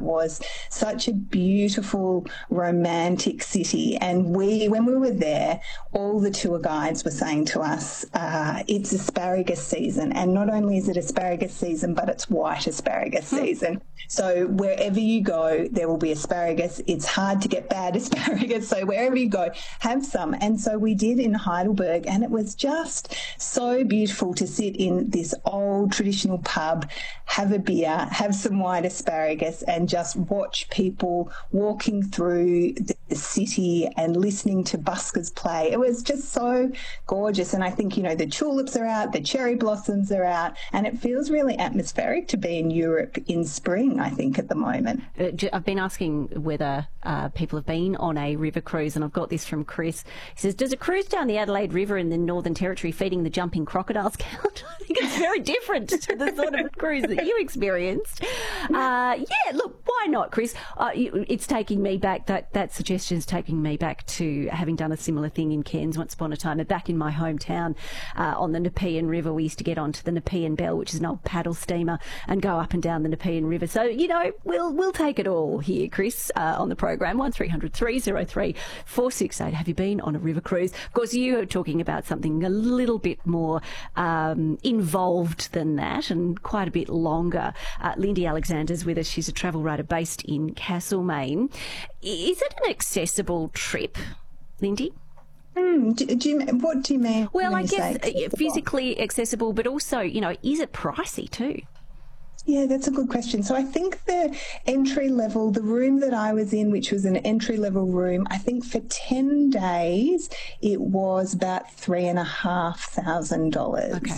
was such a beautiful, romantic city. And when we were there, all the tour guides were saying to us, it's asparagus season. And not only is it asparagus season, but it's white asparagus season. So wherever you go, there will be asparagus. It's hard to get bad asparagus. So wherever you go, have some. And so we did in Heidelberg, and it was just so beautiful to sit in this old traditional pub, have a beer, have some white asparagus, and just watch people walking through the city and listening to buskers play. It was just so gorgeous. And I think, the tulips are out, the cherry blossoms are out, and it feels really atmospheric to be in Europe in spring, I think, at the moment. I've been asking whether people have been on a river cruise, and I've got this from Chris. He says, does a cruise down the Adelaide River in the Northern Territory feeding the jumping crocodiles count? I think it's very different to the sort of cruise that you experienced. Yeah, look, why not, Chris? It's taking me back, that suggestion's taking me back to having done a similar thing in Cairns once upon a time. And back in my hometown on the Nepean River, we used to get onto the Nepean Bell, which is an old paddle steamer, and go up and down the Nepean River. So, we'll take it all here, Chris, on the program. 1300 303 468. Have you been on a river cruise? Of course, you are talking about something a little bit more involved than that, and quite a bit longer. Lindy Alexander's with us. She's a travel writer based in Castlemaine. Is it an accessible trip, Lindy? What do you mean? Well, I guess physically accessible, but also, is it pricey too? Yeah, that's a good question. So I think the entry level, the room that I was in, which was an entry level room, I think for 10 days it was about $3,500. Okay.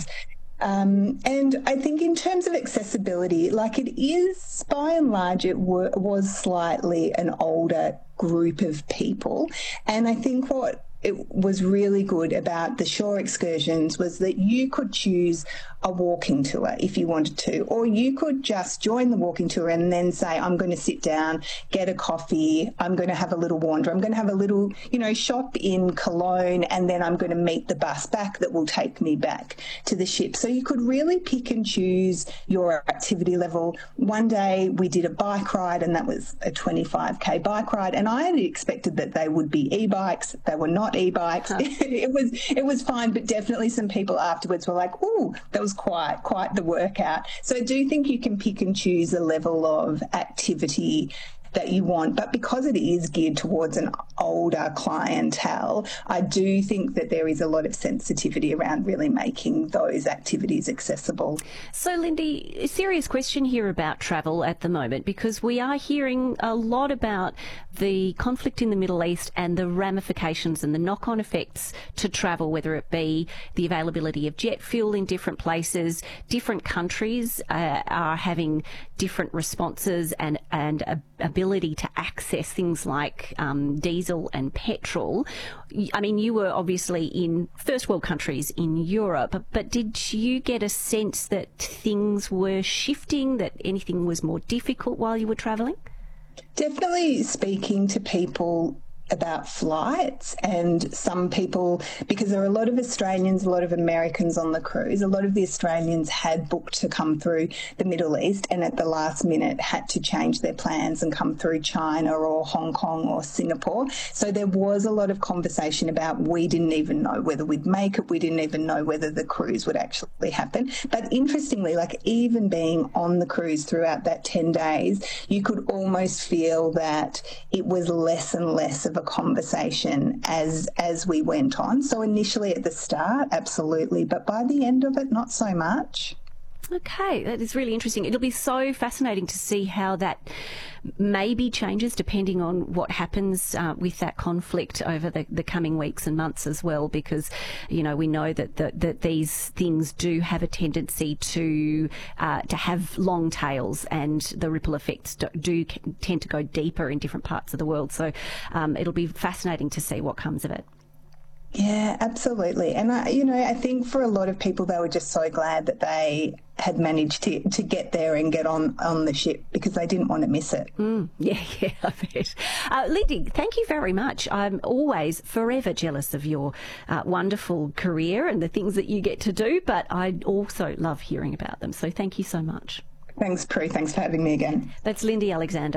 And I think in terms of accessibility, it is, by and large, it was slightly an older group of people. And I think what it was really good about the shore excursions was that you could choose a walking tour if you wanted to, or you could just join the walking tour and then say, I'm going to sit down, get a coffee, I'm going to have a little wander, I'm going to have a little, shop in Cologne, and then I'm going to meet the bus back that will take me back to the ship. So you could really pick and choose your activity level. One day we did a bike ride, and that was a 25k bike ride, and I had expected that they would be e-bikes. They were not e-bikes. Huh. It was fine, but definitely some people afterwards were like, "Ooh, that was quite the workout." So I do think you can pick and choose a level of activity that you want, but because it is geared towards an older clientele, I do think that there is a lot of sensitivity around really making those activities accessible. So, Lindy, a serious question here about travel at the moment, because we are hearing a lot about the conflict in the Middle East and the ramifications and the knock-on effects to travel, whether it be the availability of jet fuel in different places. Different countries are having different responses and ability to access things like diesel and petrol. I mean, you were obviously in first world countries in Europe, but did you get a sense that things were shifting, that anything was more difficult while you were travelling? Definitely speaking to people about flights, and some people, because there are a lot of Australians, a lot of Americans on the cruise, a lot of the Australians had booked to come through the Middle East and at the last minute had to change their plans and come through China or Hong Kong or Singapore. So there was a lot of conversation about, we didn't even know whether we'd make it, we didn't even know whether the cruise would actually happen. But interestingly, even being on the cruise throughout that 10 days, you could almost feel that it was less and less of a conversation as we went on. So initially at the start, absolutely, but by the end of it, not so much. Okay, that is really interesting. It'll be so fascinating to see how that maybe changes depending on what happens with that conflict over the coming weeks and months as well, because, we know that these things do have a tendency to have long tails, and the ripple effects do tend to go deeper in different parts of the world. So it'll be fascinating to see what comes of it. Yeah, absolutely. And, I think for a lot of people, they were just so glad that they had managed to get there and get on the ship, because they didn't want to miss it. Yeah, I bet. Lindy, thank you very much. I'm always forever jealous of your wonderful career and the things that you get to do, but I also love hearing about them. So thank you so much. Thanks, Prue. Thanks for having me again. That's Lindy Alexander.